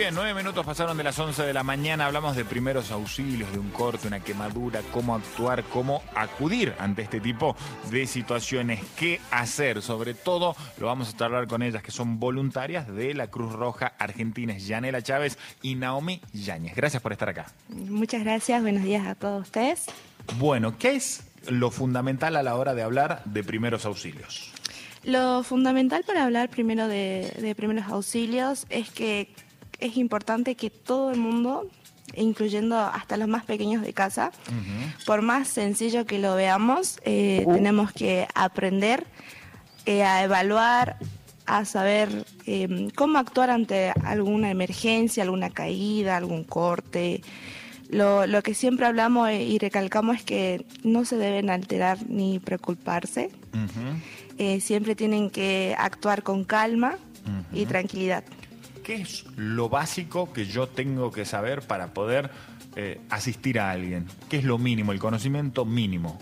bien, 9 minutos pasaron de las 11 de la mañana. Hablamos de primeros auxilios, de un corte, una quemadura, cómo actuar, cómo acudir ante este tipo de situaciones, qué hacer. Sobre todo lo vamos a charlar con ellas, que son voluntarias de la Cruz Roja Argentina, Yanela Chávez y Naomi Yáñez. Gracias por estar acá. Muchas gracias, buenos días a todos ustedes. Bueno, ¿qué es lo fundamental a la hora de hablar de primeros auxilios? Lo fundamental para hablar primero de primeros auxilios es que es importante que todo el mundo, incluyendo hasta los más pequeños de casa, por más sencillo que lo veamos, tenemos que aprender a evaluar, a saber cómo actuar ante alguna emergencia, alguna caída, algún corte. Lo que siempre hablamos y recalcamos es que no se deben alterar ni preocuparse. Siempre tienen que actuar con calma y tranquilidad. ¿Qué es lo básico que yo tengo que saber para poder asistir a alguien? ¿Qué es lo mínimo, el conocimiento mínimo?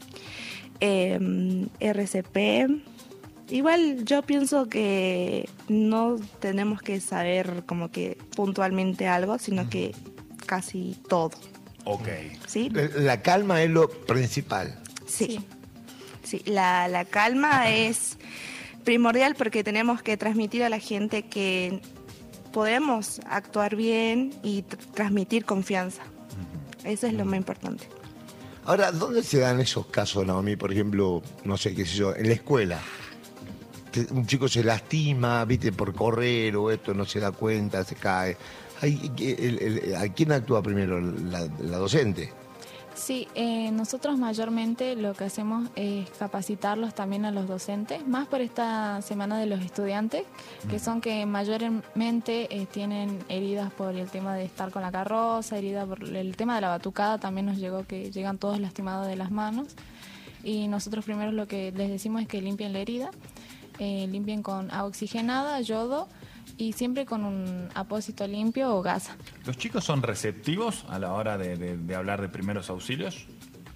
RCP. Igual yo pienso que no tenemos que saber como que puntualmente algo, sino que casi todo. Ok. ¿Sí? La calma es lo principal. Sí. Sí, la calma es primordial porque tenemos que transmitir a la gente que podemos actuar bien y transmitir confianza. Eso es lo más importante. Ahora, ¿dónde se dan esos casos, Naomi? Por ejemplo, no sé, qué sé yo, en la escuela. Un chico se lastima, viste, por correr o esto, no se da cuenta, se cae. ¿A quién actúa primero? ¿La docente? Sí, nosotros mayormente lo que hacemos es capacitarlos también a los docentes, más por esta semana de los estudiantes, que son que mayormente tienen heridas por el tema de estar con la carroza, heridas por el tema de la batucada, también nos llegó que llegan todos lastimados de las manos, y nosotros primero lo que les decimos es que limpien la herida, limpien con agua oxigenada, yodo, y siempre con un apósito limpio o gasa. ¿Los chicos son receptivos a la hora de hablar de primeros auxilios?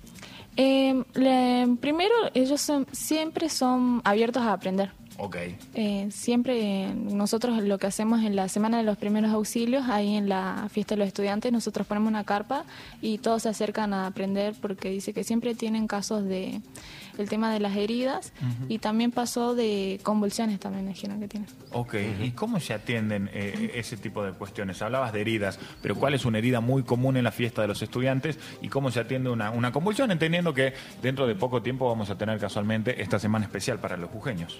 Primero, ellos siempre son abiertos a aprender. Ok. Siempre nosotros lo que hacemos en la semana de los primeros auxilios, ahí en la fiesta de los estudiantes, nosotros ponemos una carpa y todos se acercan a aprender porque dice que siempre tienen casos de el tema de las heridas y también pasó de convulsiones también dijeron que tienen. Ok, ¿y cómo se atienden ese tipo de cuestiones? Hablabas de heridas, pero ¿cuál es una herida muy común en la fiesta de los estudiantes y cómo se atiende una convulsión? Entendiendo que dentro de poco tiempo vamos a tener casualmente esta semana especial para los jujeños.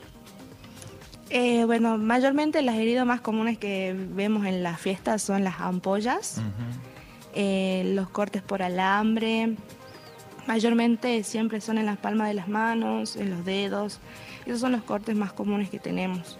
Bueno, mayormente las heridas más comunes que vemos en las fiestas son las ampollas, los cortes por alambre, mayormente siempre son en las palmas de las manos, en los dedos, esos son los cortes más comunes que tenemos.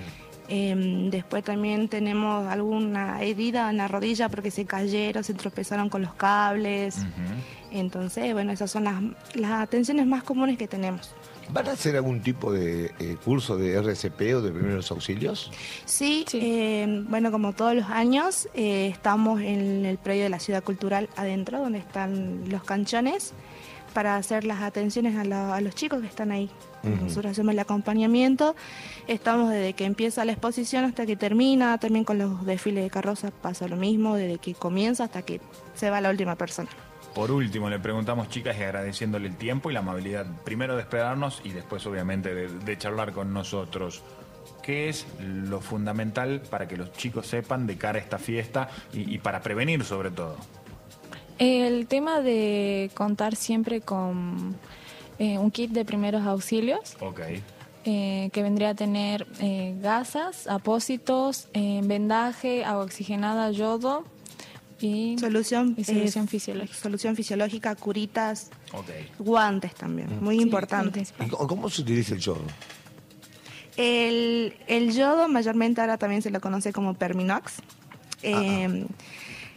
Después también tenemos alguna herida en la rodilla porque se cayeron, se tropezaron con los cables, entonces bueno, esas son las atenciones más comunes que tenemos. ¿Van a hacer algún tipo de curso de RCP o de primeros auxilios? Sí. Bueno, como todos los años, estamos en el predio de la Ciudad Cultural adentro, donde están los canchones, para hacer las atenciones a los chicos que están ahí. Nosotros hacemos el acompañamiento, estamos desde que empieza la exposición hasta que termina, también con los desfiles de carroza pasa lo mismo, desde que comienza hasta que se va la última persona. Por último, le preguntamos, chicas, y agradeciéndole el tiempo y la amabilidad, primero de esperarnos y después, obviamente, de charlar con nosotros. ¿Qué es lo fundamental para que los chicos sepan de cara a esta fiesta y para prevenir, sobre todo? El tema de contar siempre con un kit de primeros auxilios. Ok. Que vendría a tener gasas, apósitos, vendaje, agua oxigenada, yodo. Y solución fisiológica. Solución fisiológica, curitas, guantes también, muy importante. ¿Cómo se utiliza el yodo? El yodo mayormente ahora también se lo conoce como Perminox.